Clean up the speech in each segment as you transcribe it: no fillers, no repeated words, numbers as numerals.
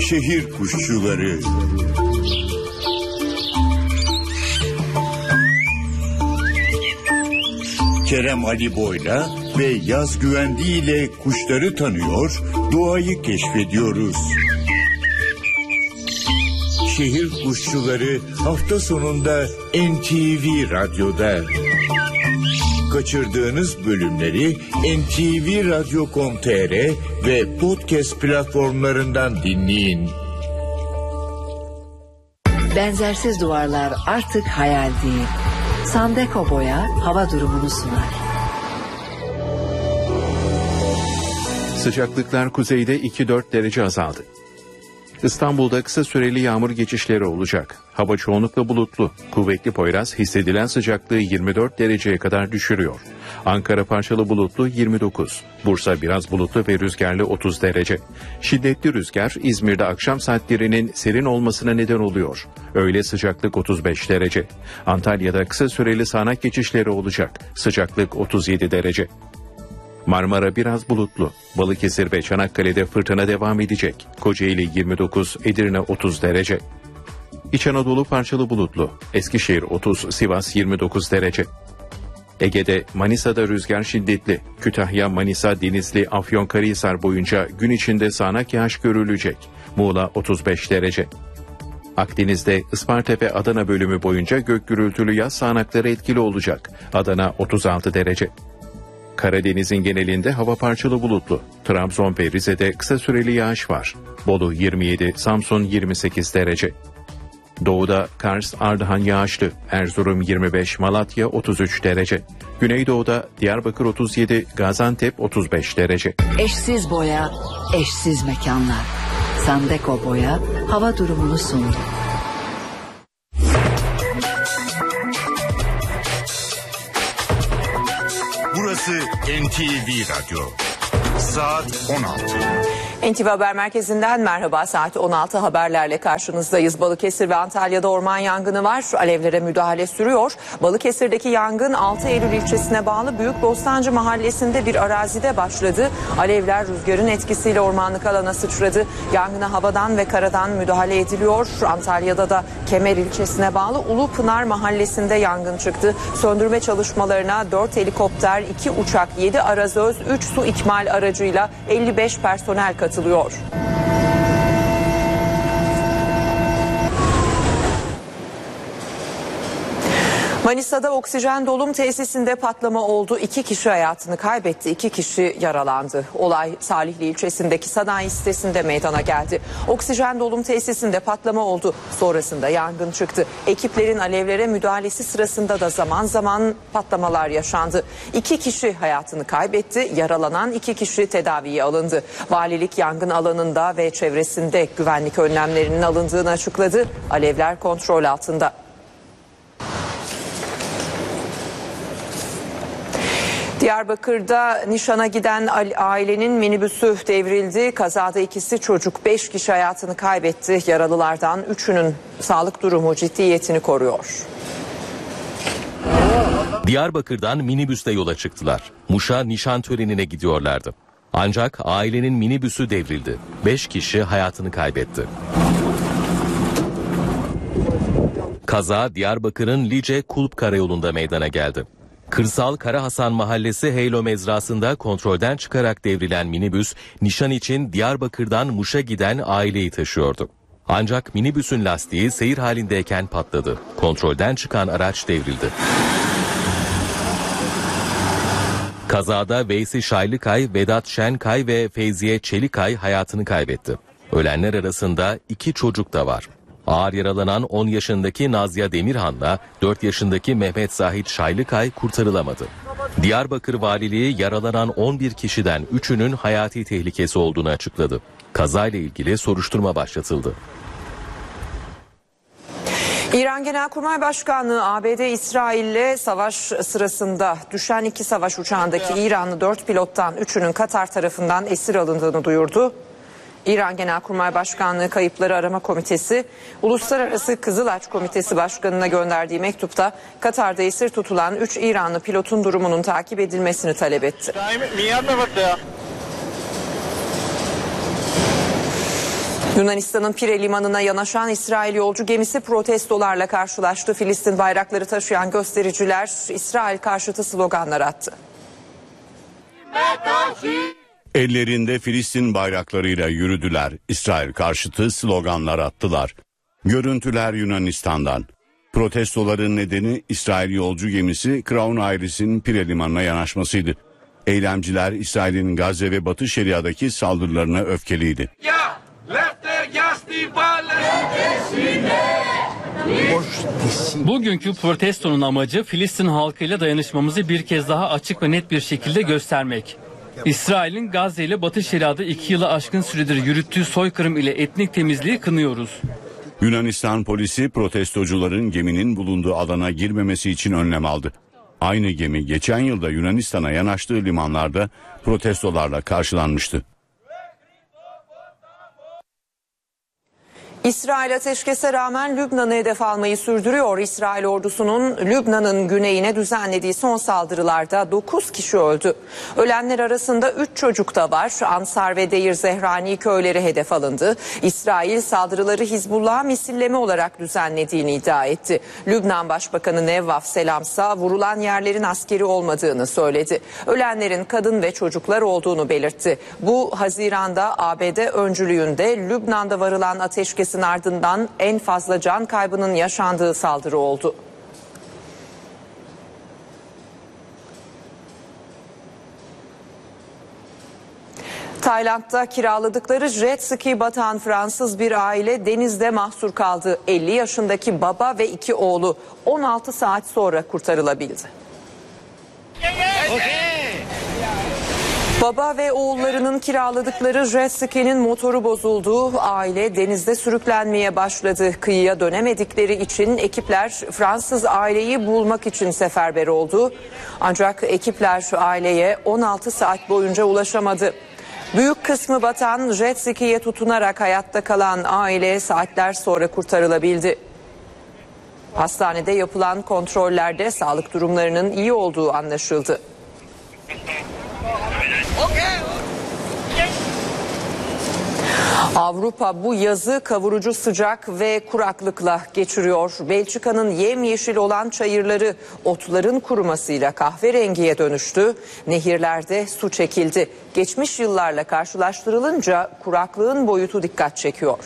Şehir kuşçuları. Kerem Aliboy'la ve Yaz Güvendi ile kuşları tanıyor, doğayı keşfediyoruz. Şehir kuşçuları hafta sonunda NTV Radyo'da. Kaçırdığınız bölümleri ntvradio.com.tr ve podcast platformlarından dinleyin. Benzersiz duvarlar artık hayal değil. Sandeko Boya hava durumunu sunar. Sıcaklıklar kuzeyde 2-4 derece azaldı. İstanbul'da kısa süreli yağmur geçişleri olacak. Hava çoğunlukla bulutlu. Kuvvetli Poyraz hissedilen sıcaklığı 24 dereceye kadar düşürüyor. Ankara parçalı bulutlu 29. Bursa biraz bulutlu ve rüzgarlı 30 derece. Şiddetli rüzgar İzmir'de akşam saatlerinin serin olmasına neden oluyor. Öğle sıcaklık 35 derece. Antalya'da kısa süreli sağanak geçişleri olacak. Sıcaklık 37 derece. Marmara biraz bulutlu. Balıkesir ve Çanakkale'de fırtına devam edecek. Kocaeli 29, Edirne 30 derece. İç Anadolu parçalı bulutlu. Eskişehir 30, Sivas 29 derece. Ege'de Manisa'da rüzgar şiddetli. Kütahya, Manisa, Denizli, Afyonkarahisar boyunca gün içinde sağanak yağış görülecek. Muğla 35 derece. Akdeniz'de Isparta ve Adana bölümü boyunca gök gürültülü yağış sağanakları etkili olacak. Adana 36 derece. Karadeniz'in genelinde hava parçalı bulutlu. Trabzon ve Rize'de kısa süreli yağış var. Bolu 27, Samsun 28 derece. Doğuda Kars, Ardahan yağışlı. Erzurum 25, Malatya 33 derece. Güneydoğuda Diyarbakır 37, Gaziantep 35 derece. Eşsiz boya, eşsiz mekanlar. Sandeko Boya hava durumunu sundu. Burası NTV Radyo. Saat 16. NTV Haber Merkezi'nden merhaba. Saat 16 haberlerle karşınızdayız. Balıkesir ve Antalya'da orman yangını var. Alevlere müdahale sürüyor. Balıkesir'deki yangın 6 Eylül ilçesine bağlı Büyükbostancı mahallesinde bir arazide başladı. Alevler rüzgarın etkisiyle ormanlık alana sıçradı. Yangına havadan ve karadan müdahale ediliyor. Antalya'da da Kemer ilçesine bağlı Ulupınar mahallesinde yangın çıktı. Söndürme çalışmalarına 4 helikopter, 2 uçak, 7 arazöz, 3 su ikmal aracıyla 55 personel katılıyor. Manisa'da oksijen dolum tesisinde patlama oldu. 2 kişi hayatını kaybetti, 2 kişi yaralandı. Olay Salihli ilçesindeki sanayi sitesinde meydana geldi. Oksijen dolum tesisinde patlama oldu. Sonrasında yangın çıktı. Ekiplerin alevlere müdahalesi sırasında da zaman zaman patlamalar yaşandı. 2 kişi hayatını kaybetti, yaralanan 2 kişi tedaviye alındı. Valilik yangın alanında ve çevresinde güvenlik önlemlerinin alındığını açıkladı. Alevler kontrol altında. Diyarbakır'da nişana giden ailenin minibüsü devrildi. Kazada ikisi çocuk, 5 kişi hayatını kaybetti. Yaralılardan 3'ünün sağlık durumu ciddiyetini koruyor. Diyarbakır'dan minibüsle yola çıktılar. Muş'a nişan törenine gidiyorlardı. Ancak ailenin minibüsü devrildi. 5 kişi hayatını kaybetti. Kaza Diyarbakır'ın Lice Kulp Karayolu'nda meydana geldi. Kırsal Karahasan Mahallesi Heylo mezrasında kontrolden çıkarak devrilen minibüs, nişan için Diyarbakır'dan Muş'a giden aileyi taşıyordu. Ancak minibüsün lastiği seyir halindeyken patladı. Kontrolden çıkan araç devrildi. Kazada Veysi Şaylıkay, Vedat Şenkay ve Feyziye Çelikay hayatını kaybetti. Ölenler arasında 2 çocuk da var. Ağır yaralanan 10 yaşındaki Nazya Demirhan'la 4 yaşındaki Mehmet Zahit Şaylıkay kurtarılamadı. Diyarbakır Valiliği yaralanan 11 kişiden 3'ünün hayati tehlikesi olduğunu açıkladı. Kazayla ilgili soruşturma başlatıldı. İran Genelkurmay Başkanlığı ABD İsrail'le savaş sırasında düşen 2 savaş uçağındaki İranlı 4 pilottan 3'ünün Katar tarafından esir alındığını duyurdu. İran Genelkurmay Başkanlığı Kayıpları Arama Komitesi, Uluslararası Kızılaç Komitesi Başkanı'na gönderdiği mektupta Katar'da esir tutulan 3 İranlı pilotun durumunun takip edilmesini talep etti. Yunanistan'ın Pire limanına yanaşan İsrail yolcu gemisi protestolarla karşılaştı. Filistin bayrakları taşıyan göstericiler İsrail karşıtı sloganlar attı. Ellerinde Filistin bayraklarıyla yürüdüler. İsrail karşıtı sloganlar attılar. Görüntüler Yunanistan'dan. Protestoların nedeni İsrail yolcu gemisi Crown Iris'in Pire limanına yanaşmasıydı. Eylemciler İsrail'in Gazze ve Batı Şeria'daki saldırılarına öfkeliydi. Bugünkü protestonun amacı Filistin halkıyla dayanışmamızı bir kez daha açık ve net bir şekilde göstermek. İsrail'in Gazze ile Batı Şeria'da 2 yılı aşkın süredir yürüttüğü soykırım ile etnik temizliği kınıyoruz. Yunanistan polisi protestocuların geminin bulunduğu alana girmemesi için önlem aldı. Aynı gemi geçen yılda Yunanistan'a yanaştığı limanlarda protestolarla karşılanmıştı. İsrail ateşkese rağmen Lübnan'ı hedef almayı sürdürüyor. İsrail ordusunun Lübnan'ın güneyine düzenlediği son saldırılarda 9 kişi öldü. Ölenler arasında 3 çocuk da var. Ansar ve Deir Zehrani köyleri hedef alındı. İsrail saldırıları Hizbullah'a misilleme olarak düzenlediğini iddia etti. Lübnan Başbakanı Nevvaf Selamsa vurulan yerlerin askeri olmadığını söyledi. Ölenlerin kadın ve çocuklar olduğunu belirtti. Bu Haziran'da ABD öncülüğünde Lübnan'da varılan ateşkesin ardından en fazla can kaybının yaşandığı saldırı oldu. Tayland'da kiraladıkları jet ski batan Fransız bir aile denizde mahsur kaldı. 50 yaşındaki baba ve 2 oğlu 16 saat sonra kurtarılabildi. Baba ve oğullarının kiraladıkları jet ski'nin motoru bozuldu. Aile denizde sürüklenmeye başladı. Kıyıya dönemedikleri için ekipler Fransız aileyi bulmak için seferber oldu. Ancak ekipler aileye 16 saat boyunca ulaşamadı. Büyük kısmı batan jet ski'ye tutunarak hayatta kalan aile saatler sonra kurtarılabildi. Hastanede yapılan kontrollerde sağlık durumlarının iyi olduğu anlaşıldı. Avrupa bu yazı kavurucu sıcak ve kuraklıkla geçiriyor. Belçika'nın yemyeşil olan çayırları otların kurumasıyla kahverengiye dönüştü. Nehirlerde su çekildi. Geçmiş yıllarla karşılaştırılınca kuraklığın boyutu dikkat çekiyor.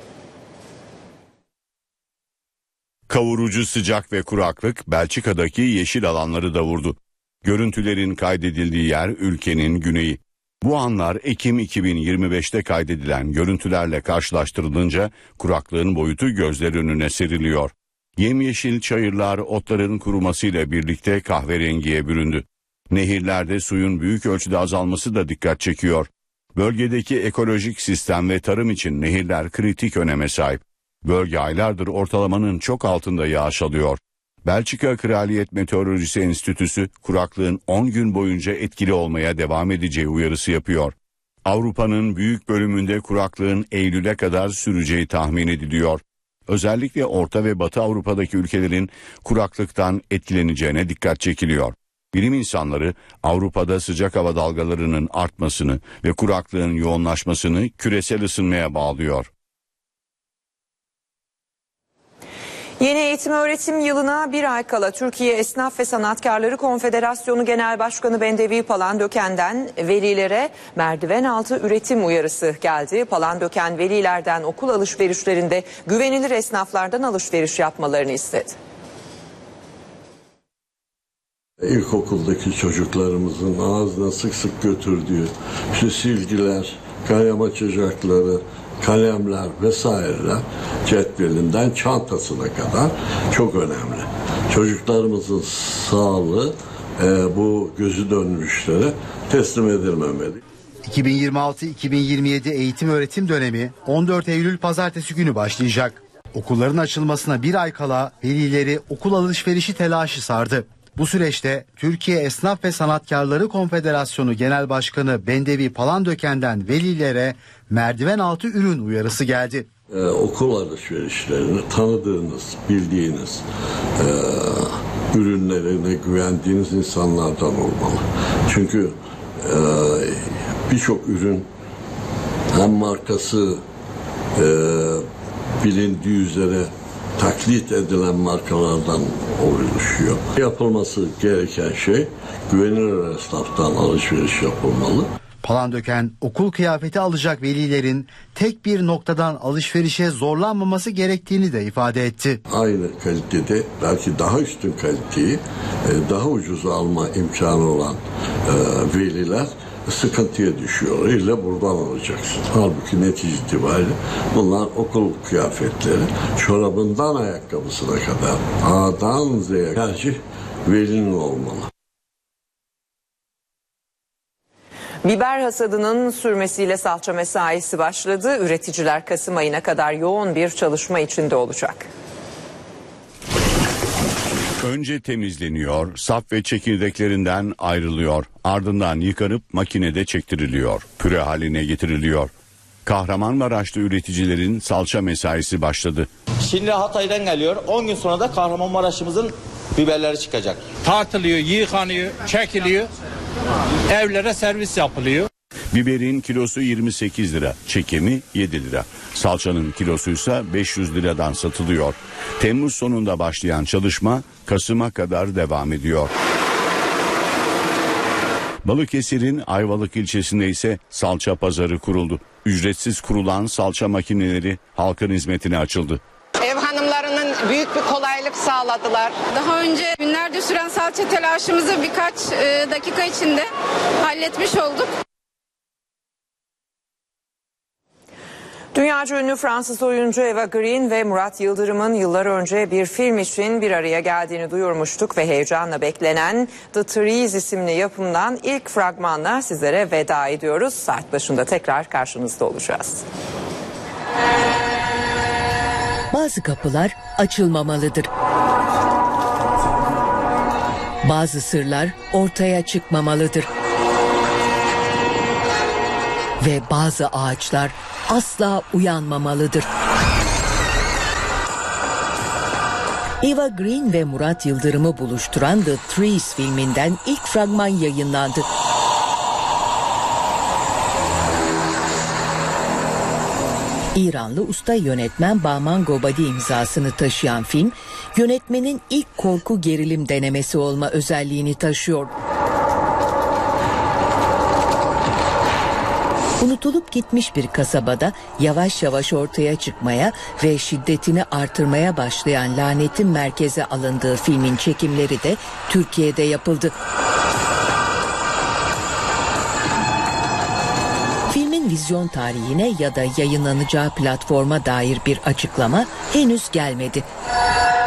Kavurucu sıcak ve kuraklık Belçika'daki yeşil alanları da vurdu. Görüntülerin kaydedildiği yer ülkenin güneyi. Bu anlar Ekim 2025'te kaydedilen görüntülerle karşılaştırılınca kuraklığın boyutu gözler önüne seriliyor. Yemyeşil çayırlar otların kurumasıyla birlikte kahverengiye büründü. Nehirlerde suyun büyük ölçüde azalması da dikkat çekiyor. Bölgedeki ekolojik sistem ve tarım için nehirler kritik öneme sahip. Bölge aylardır ortalamanın çok altında yağış alıyor. Belçika Kraliyet Meteorolojisi Enstitüsü kuraklığın 10 gün boyunca etkili olmaya devam edeceği uyarısı yapıyor. Avrupa'nın büyük bölümünde kuraklığın Eylül'e kadar süreceği tahmin ediliyor. Özellikle Orta ve Batı Avrupa'daki ülkelerin kuraklıktan etkileneceğine dikkat çekiliyor. Bilim insanları Avrupa'da sıcak hava dalgalarının artmasını ve kuraklığın yoğunlaşmasını küresel ısınmaya bağlıyor. Yeni eğitim öğretim yılına bir ay kala Türkiye Esnaf ve Sanatkarları Konfederasyonu Genel Başkanı Bendevi Palandöken'den velilere merdiven altı üretim uyarısı geldi. Palandöken velilerden okul alışverişlerinde güvenilir esnaflardan alışveriş yapmalarını istedi. İlkokuldaki çocuklarımızın ağzına sık sık götürdüğü işte silgiler, kalem açacakları, kalemler vesaireler cetvelinden çantasına kadar çok önemli. Çocuklarımızın sağlığı bu gözü dönmüşlere teslim edilmemeli. 2026-2027 eğitim öğretim dönemi 14 Eylül pazartesi günü başlayacak. Okulların açılmasına bir ay kala velileri okul alışverişi telaşı sardı. Bu süreçte Türkiye Esnaf ve Sanatkarları Konfederasyonu Genel Başkanı Bendevi Palandöken'den velilere merdiven altı ürün uyarısı geldi. Okul alışverişlerini tanıdığınız, bildiğiniz ürünlerine güvendiğiniz insanlardan olmalı. Çünkü birçok ürün hem markası bilindiği üzere taklit edilen markalardan oluşuyor. Yapılması gereken şey güvenilir esnaftan alışveriş yapılmalı. Palandöken okul kıyafeti alacak velilerin tek bir noktadan alışverişe zorlanmaması gerektiğini de ifade etti. Aynı kalitede belki daha üstün kaliteyi daha ucuza alma imkanı olan veliler sıkıntıya düşüyor. İlle buradan alacaksın. Halbuki netice itibariyle bunlar okul kıyafetleri. Çorabından ayakkabısına kadar A'dan Z'ye tercih velinin olmalı. Biber hasadının sürmesiyle salça mesaisi başladı. Üreticiler Kasım ayına kadar yoğun bir çalışma içinde olacak. Önce temizleniyor, sap ve çekirdeklerinden ayrılıyor. Ardından yıkanıp makinede çektiriliyor. Püre haline getiriliyor. Kahramanmaraş'ta üreticilerin salça mesaisi başladı. Şimdi Hatay'dan geliyor. 10 gün sonra da Kahramanmaraş'ımızın biberleri çıkacak. Tartılıyor, yıkanıyor, çekiliyor. Evlere servis yapılıyor. Biberin kilosu 28 lira, çekimi 7 lira. Salçanın kilosuysa 500 liradan satılıyor. Temmuz sonunda başlayan çalışma Kasım'a kadar devam ediyor. Balıkesir'in Ayvalık ilçesinde ise salça pazarı kuruldu. Ücretsiz kurulan salça makineleri halkın hizmetine açıldı. Ev hanımlarının büyük bir kolaylık sağladılar. Daha önce günlerce süren salça telaşımızı birkaç dakika içinde halletmiş olduk. Dünyaca ünlü Fransız oyuncu Eva Green ve Murat Yıldırım'ın yıllar önce bir film için bir araya geldiğini duyurmuştuk ve heyecanla beklenen The Trees isimli yapımdan ilk fragmanla sizlere veda ediyoruz. Saat başında tekrar karşınızda olacağız. Bazı kapılar açılmamalıdır. Bazı sırlar ortaya çıkmamalıdır. Ve bazı ağaçlar asla uyanmamalıdır. Eva Green ve Murat Yıldırım'ı buluşturan The Trees filminden ilk fragman yayınlandı. İranlı usta yönetmen Bahman Gobadi imzasını taşıyan film, yönetmenin ilk korku gerilim denemesi olma özelliğini taşıyor. Unutulup gitmiş bir kasabada yavaş yavaş ortaya çıkmaya ve şiddetini artırmaya başlayan lanetin merkeze alındığı filmin çekimleri de Türkiye'de yapıldı. Filmin vizyon tarihine ya da yayınlanacağı platforma dair bir açıklama henüz gelmedi.